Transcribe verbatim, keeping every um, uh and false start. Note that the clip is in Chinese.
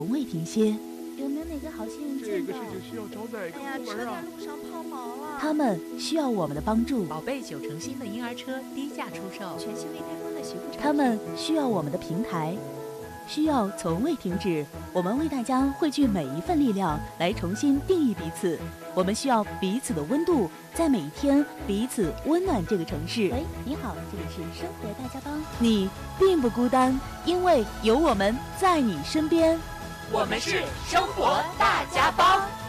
从未停歇。 有没有哪个好心人这个事情需要找哪个部门啊？ 哎呀，车在路上抛锚了。 他们需要我们的帮助。 宝贝九成新的婴儿车低价出售， 全新未开封的洗护产品。 他们需要我们的平台，需要从未停止。我们为大家汇聚每一份力量，来重新定义彼此。我们需要彼此的温度，在每一天彼此温暖这个城市。 喂，你好，这里是生活大家帮。 你并不孤单，因为有我们在你身边。 我们是生活大家帮。